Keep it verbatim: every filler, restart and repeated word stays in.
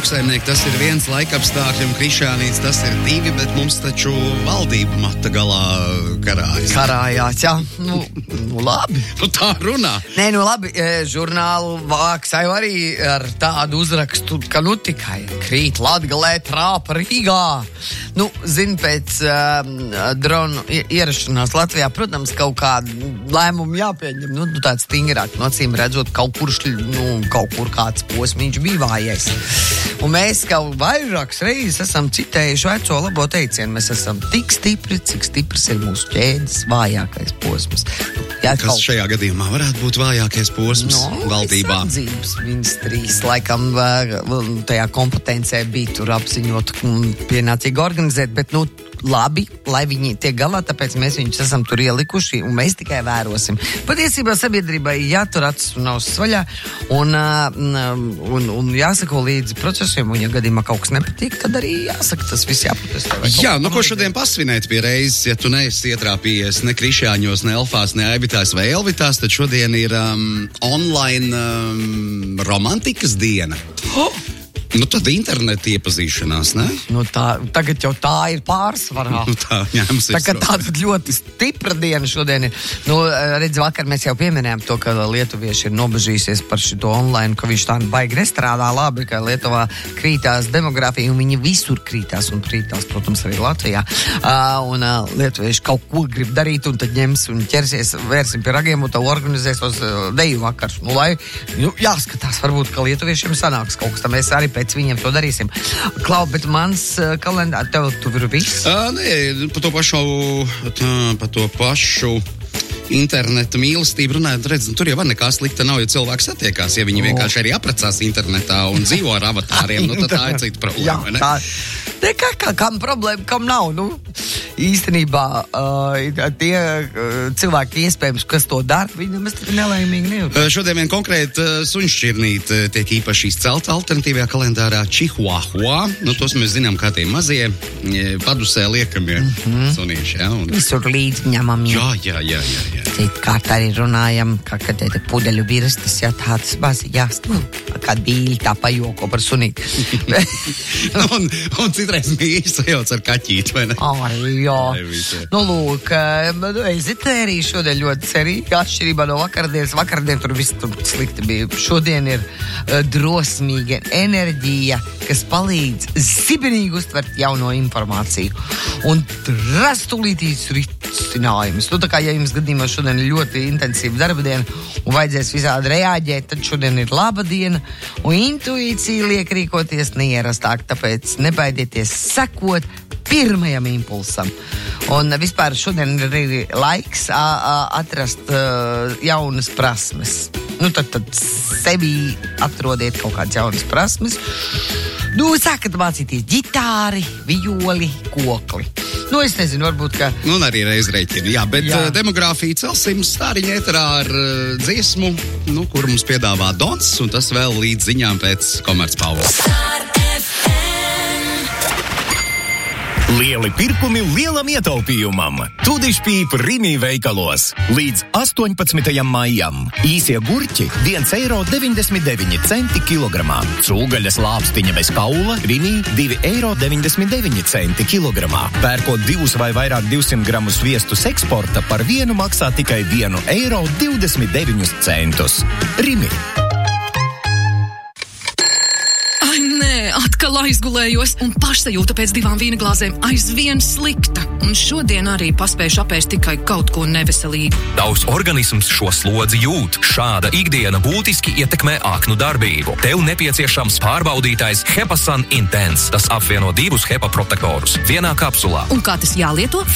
lauksaimnieki, tas ir viens laikapstākļi un krišānīts, tas ir divi, bet mums taču valdība mata galā karājas. Karājās, jā. Nu, nu labi. Nu tā runā. Nē, nu labi, žurnālu vāks jau arī ar tādu uzrakstu, ka nu tikai krīt Latgalē, trāpa Rīgā. Nu, zin, pēc um, dronu ierašanās Latvijā, protams, kaut kādu lēmumu jāpieņem. Nu, nu tāds stingrāk, no acīm redzot, kaut kur, nu, kaut kur kāds posmiņš bija vājais. Un mēs kaut vairākas reizes esam citējuši veco labo teicienu. Mēs esam tik stipri, cik stiprs ir mūsu ķēdes vājākais posms. Jā, kas kaut... šajā gadījumā varētu būt vājākais posms no, valdībā? Sardzības ministrijas laikam tajā kompetencē bija tur apziņot un pienācīgi organizēt, bet nu labi, lai viņi tiek galā, tāpēc mēs viņus esam tur ielikuši un mēs tikai vērosim. Patiesībā sabiedrībai jātur acis un ausis vaļā un, un, un jāsako līdzi procesiem, un ja gadījumā kaut kas nepatīk, tad arī jāsaka, tas viss jāprotestē. Jā, nu ko šodien pasvinēt pie reizes, ja tu neesi ietrāpījies ne Krišjāņos, ne Elfās, ne Aibitās vai Elvitās, tad šodien ir um, online um, romantikas diena. Oh! Nu, tad interneta iepazīšanās, ne? Nu, tā, tagad jau tā ir pārsvarā. Nu, tā, ņēmas ir. Tā kā tāda ļoti stipra diena šodien ir. Nu, redz, vakar mēs jau pieminējām to, ka lietuvieši ir nobežīsies par šito online, ka viņš tā baigi nestrādā labi, ka Lietuvā krītās demografija, un viņi visur krītās, un krītās, protams, arī Latvijā. Uh, un uh, lietuvieši kaut ko grib darīt, un tad ņems un ķersies, vērsim pie ragiem, un tā organizēs tos uh, deju vakars. Nu, lai, nu, jāskatās, varbūt, ka lietuviešiem sanāks kaut kas, tā mēs arī pēc viņiem to darīsim. Klau, bet mans uh, kalendārs, tev tu ir viss? Uh, nē, pa to pašu, tā, pa to pašu interneta mīlestību runājot, redz, tur jau var nekā slikta nav, ja cilvēks satiekās, ja viņi vienkārši arī aprecās internetā un dzīvo ar avatāriem, nu tad tā ir cita problēma, jā, tā, ne, kā, kā, kam problēma, kam nav, nu, īstenībā uh, tie uh, cilvēki iespējams, kas to dara, viņi nemaz tik nelaimīgi nejūt. Uh, šodien vien konkrēti uh, suņšķirnīt uh, tiek īpaši izcelta alternatīvajā kalendārā Chihuahua, nu tos mēs zinām kā tie mazie padusē liekamie mm-hmm. sunīši, jā. Un... Visur līdz ņemamie. Jā, jā, jā, jā. jā. Citkārt arī runājam, ka, ka te pudeļu virstas, jā, tāds maziņās, nu, kā dīļi tā pajoko par sunīti. un, un citreiz mīļi sajauc ar kaķīti, vai ne? Arī, jā. Nu, lūk, ezitērija šodien ļoti cerīgi, atšķirībā no vakardienas. Vakardien tur viss tur slikti bija. Šodien ir uh, drosmīga enerģija, kas palīdz zibenīgi uztvert jauno informāciju un rast tūlītīs risinājumus. Nu, tā kā, ja jums gadījumā šodien ir ļoti intensīva darba diena un vajadzēs visādi reaģēt, tad šodien ir laba diena un intuīcija liek rīkoties neierastāk, tāpēc nebaidieties sekot pirmajam impulsam. Un vispār šodien ir arī laiks a, a, atrast uh, jaunas prasmes. Nu, tad, tad sevi atrodiet kaut kādas jaunas prasmes. Nu, sākat mācīties ģitāri, violi, kokli. Nu, es nezinu, varbūt, ka... Nu, un arī reiz reiķini, jā, bet jā. Demogrāfiju celsim stāriņa ēterā ar uh, dziesmu, nu, kur mums piedāvā Dons, un tas vēl līdz ziņām pēc Komercpaules. Lieli pirkumi lielam ietaupījumam. Tudišpīp Rimi veikalos. Līdz astoņpadsmitajam maijam. Īsie gurķi viens eiro deviņdesmit deviņi centi kilogramā. Cūgaļas lāpstiņa bez kaula Rimi divi eiro deviņdesmit deviņi centi kilogramā. Pērkot divus vai vairāk divsimt gramus viestus eksporta par vienu maksā tikai vienu eiro divdesmit deviņus centus. Rimi. Ai, nē, atkal aizgulējos, un pašsajūta pēc divām vīna glāzēm aizvien slikta. Un šodien arī paspējuši apēst tikai kaut ko neveselīgu. Tavs organisms šo slodzi jūt. Šāda ikdiena būtiski ietekmē aknu darbību. Tev nepieciešams pārbaudītais Hepasan Intense. Tas apvieno divus hepaprotektorus vienā kapsulā. Un kā tas jālieto?